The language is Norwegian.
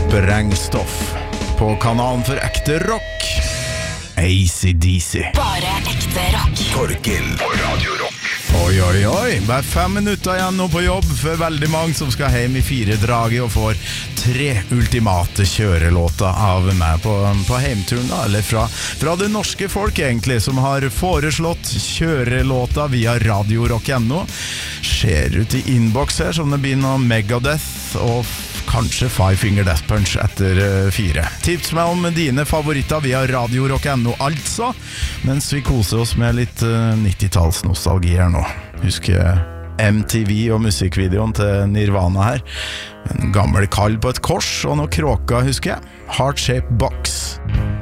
Sprengstoff på kanalen for ekte rock. AC/DC. Bare ekte rock. Torgill på Radio Rock. Oi, oi, oi. Bare 5 minutter igjen nå på jobb for veldig mange som skal hjem i 4-draget og får 3 ultimate kjørelåter av meg på heimturen da, eller fra det norske folk egentlig, som har foreslått kjørelåter via radiorock.no. Ser ut i inbox her som det blir noe Megadeth og kanskje Five Finger Death Punch etter 4. Tips meg om dine favoritter via radiorock.no altså, mens vi koser oss med litt 90-talls nostalgi her nå. Husk MTV og musikkvideoen til Nirvana her. En gammel kall på et kors og noe kråka, husker jeg. Heart Shaped Box.